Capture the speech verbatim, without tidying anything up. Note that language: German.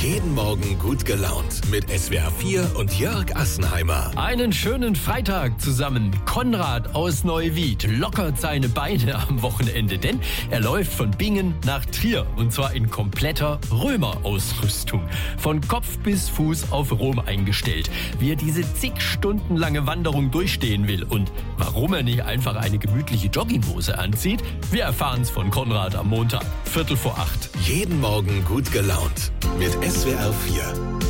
Jeden Morgen gut gelaunt mit S W R vier und Jörg Assenheimer. Einen schönen Freitag zusammen. Konrad aus Neuwied lockert seine Beine am Wochenende, denn er läuft von Bingen nach Trier und zwar in kompletter Römerausrüstung. Von Kopf bis Fuß auf Rom eingestellt. Wie er diese zig Stunden lange Wanderung durchstehen will und warum er nicht einfach eine gemütliche Jogginghose anzieht, wir erfahren es von Konrad am Montag, Viertel vor acht. Jeden Morgen gut gelaunt mit S W R vier.